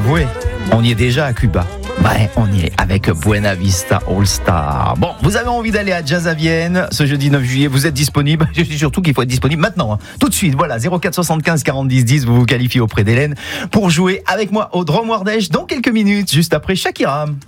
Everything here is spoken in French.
Oui, on y est déjà à Cuba. Ouais, on y est avec Buena Vista All Star. Bon, vous avez envie d'aller à Jazz à Vienne ce jeudi 9 juillet, vous êtes disponible. Je dis surtout qu'il faut être disponible maintenant, hein. Tout de suite. Voilà, 04 75 40 10 10, vous vous qualifiez auprès d'Hélène pour jouer avec moi au Drum Ardèche dans quelques minutes, juste après Shakira.